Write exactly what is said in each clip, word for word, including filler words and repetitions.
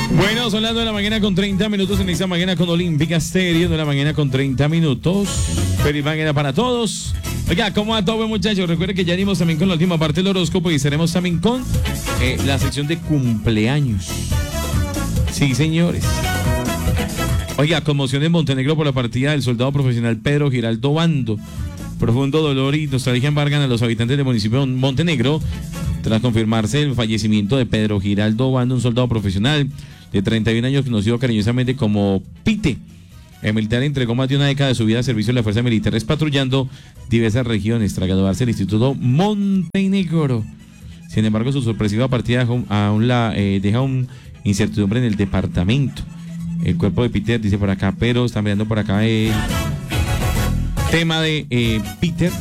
Bueno, son las nueve de la mañana con treinta minutos en esta mañana con Olímpica Estéreo, nueve de la mañana con treinta minutos. Feliz mañana para todos. Oiga, ¿cómo va todo, muchachos? Recuerden que ya venimos también con la última parte del horóscopo y estaremos también con eh, la sección de cumpleaños. Sí, señores. Oiga, conmoción en Montenegro por la partida del soldado profesional Pedro Giraldo Bando. Profundo dolor y nostalgia embargan a los habitantes del municipio de Montenegro tras confirmarse el fallecimiento de Pedro Giraldo Bando, un soldado profesional de treinta y un años conocido cariñosamente como Pite. El militar entregó más de una década de su vida a servicio de las fuerzas militares patrullando diversas regiones tras graduarse del Instituto Montenegro. Sin embargo, su sorpresiva partida aún la eh, deja un incertidumbre en el departamento. El cuerpo de Peter, dice por acá, pero está mirando por acá el tema de eh, Peter,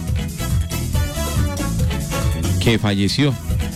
que falleció.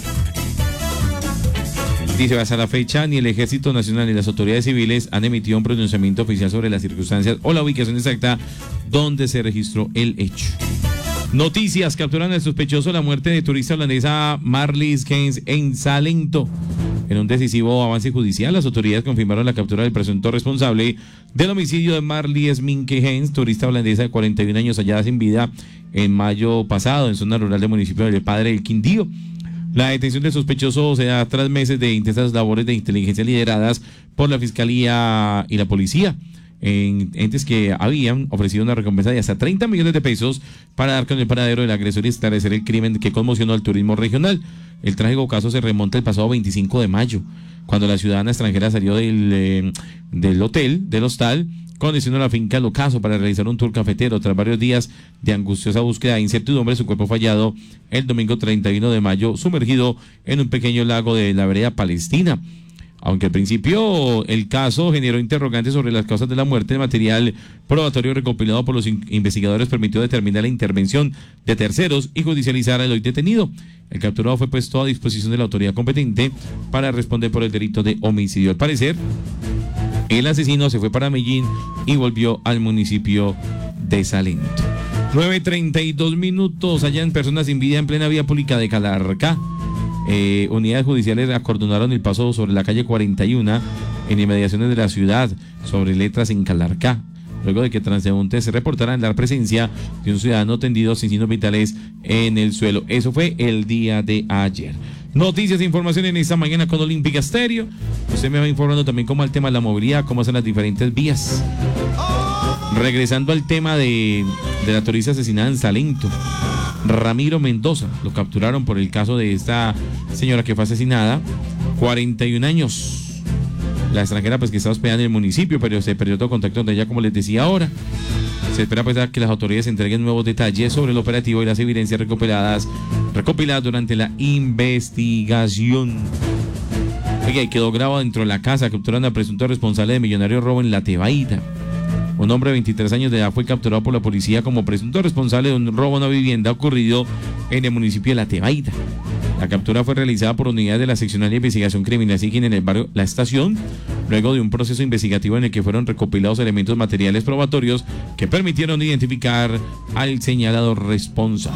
Dice, hasta la fecha, ni el Ejército Nacional ni las autoridades civiles han emitido un pronunciamiento oficial sobre las circunstancias o la ubicación exacta donde se registró el hecho. Noticias, capturan al sospechoso de la muerte de turista holandesa Marlies Gaines en Salento. En un decisivo avance judicial, las autoridades confirmaron la captura del presunto responsable del homicidio de Marlies Minke Gaines, turista holandesa de cuarenta y un años hallada sin vida en mayo pasado en zona rural del municipio del Padre del Quindío. La detención del sospechoso se da tras meses de intensas labores de inteligencia lideradas por la Fiscalía y la Policía, en entes que habían ofrecido una recompensa de hasta treinta millones de pesos para dar con el paradero del agresor y esclarecer el crimen que conmocionó al turismo regional. El trágico caso se remonta el pasado veinticinco de mayo, cuando la ciudadana extranjera salió del, eh, del hotel, del hostal, con destino a la finca El Ocaso para realizar un tour cafetero. Tras varios días de angustiosa búsqueda e incertidumbre, su cuerpo fallado el domingo treinta y uno de mayo, sumergido en un pequeño lago de la vereda Palestina. Aunque al principio el caso generó interrogantes sobre las causas de la muerte, el material probatorio recopilado por los in- investigadores permitió determinar la intervención de terceros y judicializar al hoy detenido. El capturado fue puesto a disposición de la autoridad competente para responder por el delito de homicidio. Al parecer, el asesino se fue para Medellín y volvió al municipio de Salento. nueve treinta y dos minutos, hallan personas sin vida en plena vía pública de Calarcá. Eh, unidades judiciales acordonaron el paso sobre la calle cuarenta y uno en inmediaciones de la ciudad, sobre letras en Calarcá, luego de que transeúntes se reportaran la presencia de un ciudadano tendido sin signos vitales en el suelo. Eso fue el día de ayer. Noticias e información en esta mañana con Olímpica Estéreo. Usted me va informando también cómo el tema de la movilidad, cómo son las diferentes vías. Regresando al tema de, de la turista asesinada en Salento, Ramiro Mendoza, lo capturaron por el caso de esta señora que fue asesinada, cuarenta y un años. La extranjera pues que estaba hospedada en el municipio, pero se perdió todo contacto con ella, como les decía ahora. Se espera pues que las autoridades entreguen nuevos detalles sobre el operativo y las evidencias recopiladas, recopiladas durante la investigación. Oye, quedó grabado dentro de la casa, capturando al presunto responsable de millonario robo en La Tebaida. Un hombre de veintitrés años de edad fue capturado por la policía como presunto responsable de un robo a una vivienda ocurrido en el municipio de La Tebaida. La captura fue realizada por unidades de la Seccional de Investigación Criminal S I G en el barrio La Estación, luego de un proceso investigativo en el que fueron recopilados elementos materiales probatorios que permitieron identificar al señalado responsable.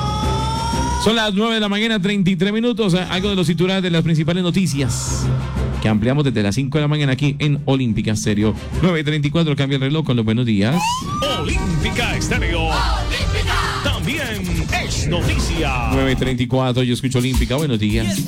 Son las nueve de la mañana, treinta y tres minutos, algo de los titulares de las principales noticias que ampliamos desde las cinco de la mañana aquí en Olímpica Estéreo. nueve treinta y cuatro, cambia el reloj con los buenos días. Olímpica Estéreo. Olímpica. También es noticia. nueve treinta y cuatro, yo escucho Olímpica, buenos días.